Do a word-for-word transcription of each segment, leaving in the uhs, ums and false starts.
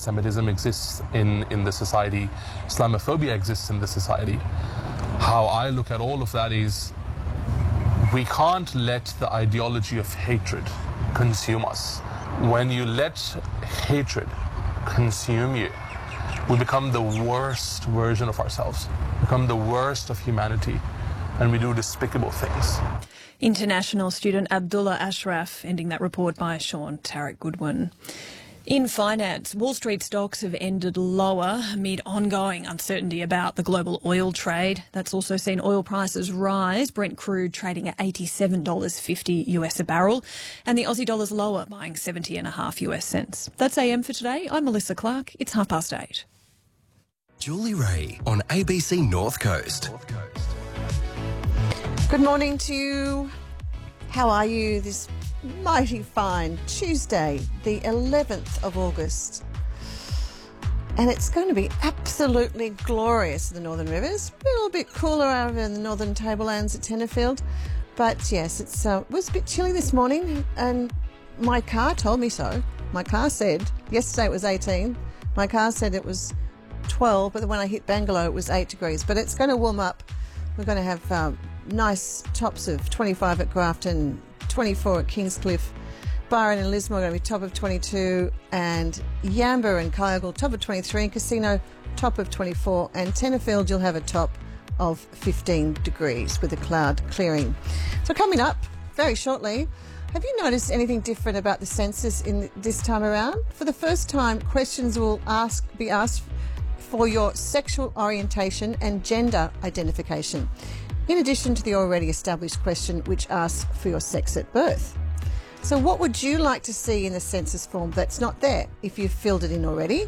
anti-Semitism exists in, in the society, Islamophobia exists in the society. How I look at all of that is we can't let the ideology of hatred consume us. When you let hatred consume you, we become the worst version of ourselves, become the worst of humanity, and we do despicable things. International student Abdullah Ashraf, ending that report by Sean Tarek Goodwin. In finance, Wall Street stocks have ended lower amid ongoing uncertainty about the global oil trade. That's also seen oil prices rise, Brent crude trading at eighty-seven dollars fifty US a barrel, and the Aussie dollar's lower, buying seventy and a half US cents. That's A M for today. I'm Melissa Clark. It's half past eight. Julie Ray on A B C North Coast. North Coast. Good morning to you. How are you this mighty fine Tuesday, the eleventh of August? And it's going to be absolutely glorious in the Northern Rivers. A little bit cooler over in the Northern Tablelands at Tenterfield. But yes, it's uh, it was a bit chilly this morning, and my car told me so. My car said, yesterday it was eighteen. My car said it was twelve, but when I hit Bangalow it was eight degrees. But it's going to warm up. We're going to have um, nice tops of twenty-five at Grafton, twenty-four at Kingscliff. Byron and Lismore are going to be top of twenty-two, and Yamba and Kyogle top of twenty-three, and Casino top of twenty-four, and Tenterfield you'll have a top of fifteen degrees with the cloud clearing. So coming up very shortly, have you noticed anything different about the census in this time around? For the first time, questions will ask be asked for your sexual orientation and gender identification, in addition to the already established question which asks for your sex at birth. So what would you like to see in the census form that's not there if you've filled it in already?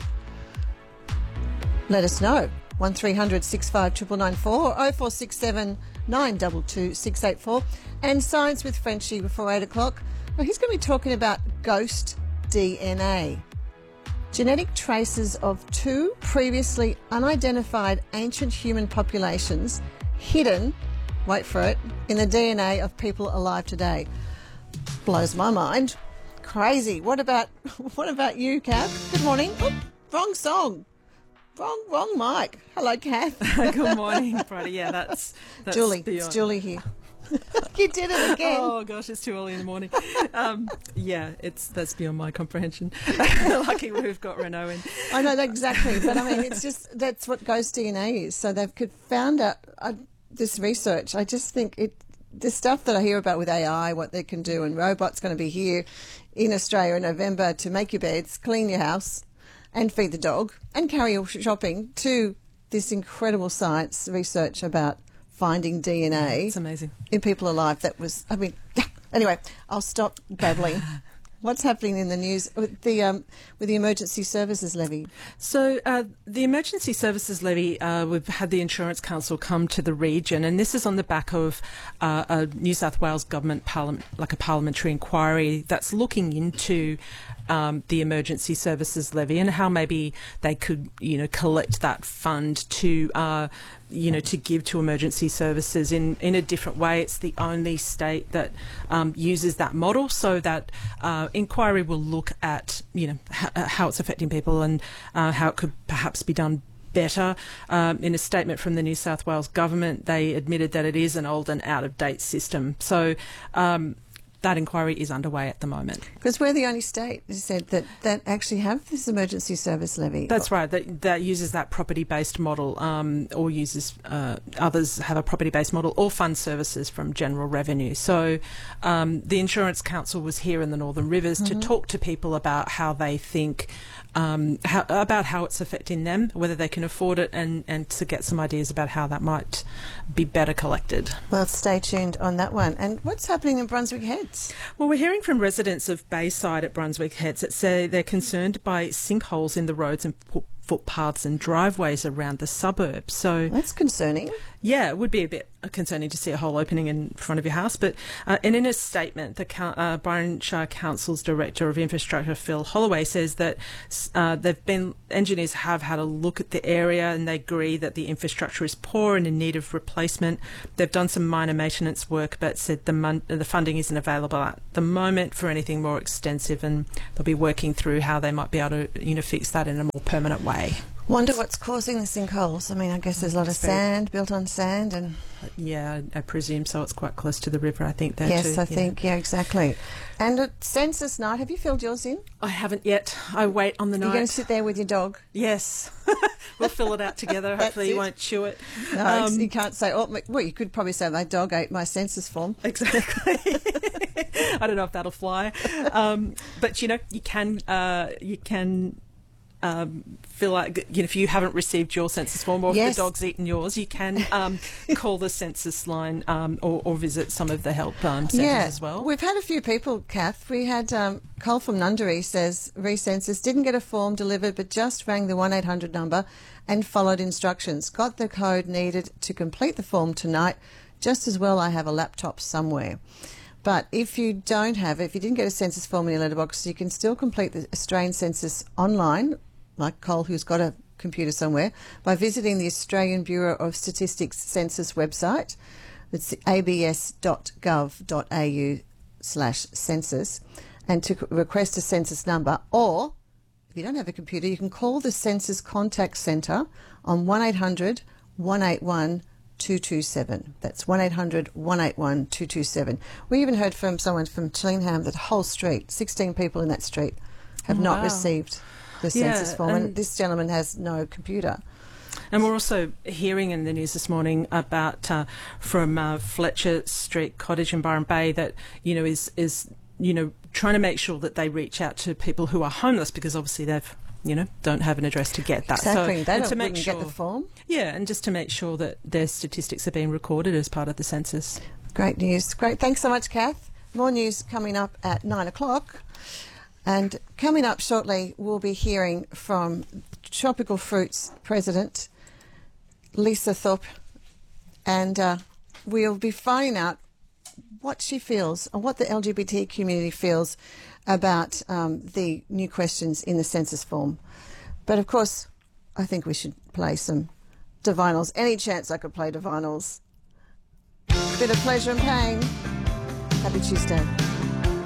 Let us know. one three hundred six five nine nine four or oh four six seven nine two two six eight four. And Science with Frenchie before eight o'clock. Well, he's going to be talking about ghost D N A. Genetic traces of two previously unidentified ancient human populations hidden, wait for it, in the D N A of people alive today. Blows my mind. Crazy. What about what about you, Kath? Good morning. Oh, wrong song. Wrong, wrong mic. Hello, Kath. Good morning, Bridie. Yeah, that's, that's Julie. beyond. It's Julie here. You did it again. Oh gosh, it's too early in the morning. Um, yeah, it's that's beyond my comprehension. Lucky we've got Renault in. I know that exactly, but I mean, it's just that's what ghost D N A is. So they've could found out uh, this research. I just think it, the stuff that I hear about with A I, what they can do, and robots going to be here in Australia in November to make your beds, clean your house, and feed the dog, and carry your shopping. To this incredible science research about finding D N A. It's amazing. In people alive. That was, I mean, anyway, I'll stop babbling. What's happening in the news with the um, with the emergency services levy? So uh, the emergency services levy, uh, we've had the Insurance Council come to the region, and this is on the back of uh, a New South Wales government parliament, like a parliamentary inquiry that's looking into um, the emergency services levy and how maybe they could, you know, collect that fund to. Uh, you know, to give to emergency services in, in a different way. It's the only state that um, uses that model, so that uh, inquiry will look at, you know, h- how it's affecting people and uh, how it could perhaps be done better. Um, in a statement from the New South Wales government, they admitted that it is an old and out-of-date system. So um, that inquiry is underway at the moment. Because we're the only state, as you said, that, that actually have this emergency service levy. That's right, that, that uses that property-based model, um, or uses, uh, others have a property-based model, or fund services from general revenue. So um, the Insurance Council was here in the Northern Rivers mm-hmm. to talk to people about how they think, um, how, about how it's affecting them, whether they can afford it, and, and to get some ideas about how that might be better collected. Well, stay tuned on that one. And what's happening in Brunswick Heads? Well, we're hearing from residents of Bayside at Brunswick Heads that say they're concerned by sinkholes in the roads and footpaths and driveways around the suburb. So that's concerning. Yeah, it would be a bit concerning to see a hole opening in front of your house. But uh, and in a statement, the uh, Byron Shire Council's Director of Infrastructure, Phil Holloway, says that uh, they've been engineers have had a look at the area and they agree that the infrastructure is poor and in need of replacement. They've done some minor maintenance work, but said the mon- the funding isn't available at the moment for anything more extensive, and they'll be working through how they might be able to, you know, fix that in a more permanent way. Wonder what's causing the sinkholes. I mean, I guess there's a lot of sand, built on sand, and yeah, I presume so. It's quite close to the river, I think. There yes, too. I yeah. think, yeah, exactly. And at census night, have you filled yours in? I haven't yet. I wait on the night. You're going to sit there with your dog? Yes, we'll fill it out together. Hopefully, you won't chew it. No, Um, you can't say. Oh, my, well, you could probably say my dog ate my census form. Exactly. I don't know if that'll fly, um, but you know, you can. Uh, you can. Um, feel like, you know, if you haven't received your census form, or Yes. if the dog's eaten yours, you can um, call the census line um, or, or visit some of the help um, centres Yeah, as well. we've had a few people, Kath. We had um, Cole from Nundary says, recensus, didn't get a form delivered but just rang the one eight hundred number and followed instructions. Got the code needed to complete the form tonight. Just as well I have a laptop somewhere. But if you don't have it, if you didn't get a census form in your letterbox, you can still complete the Australian census online, like Cole, who's got a computer somewhere, by visiting the Australian Bureau of Statistics census website. It's a b s dot gov dot a u slash census, and to request a census number. Or, if you don't have a computer, you can call the Census Contact Centre on one eight hundred one eight one two two seven. That's one eight hundred one eight one two two seven. We even heard from someone from Chillingham that whole street, sixteen people in that street, have not Wow. received the Yeah, census form, and, and- this gentleman has no computer. And we're also hearing in the news this morning about uh, from uh, Fletcher Street Cottage in Byron Bay that, you know, is is you know trying to make sure that they reach out to people who are homeless, because obviously they've you know don't have an address to get that. Exactly, So, they and don't to make wouldn't sure, get the form. Yeah, and just to make sure that their statistics are being recorded as part of the census. Great news. Great. Thanks so much, Kath. More news coming up at nine o'clock. And coming up shortly, we'll be hearing from Tropical Fruits President Lisa Thorpe, and uh, we'll be finding out what she feels, or what the L G B T community feels about um, the new questions in the census form. But of course, I think we should play some Divinals. Any chance I could play Divinals? Bit of pleasure and pain. Happy Tuesday.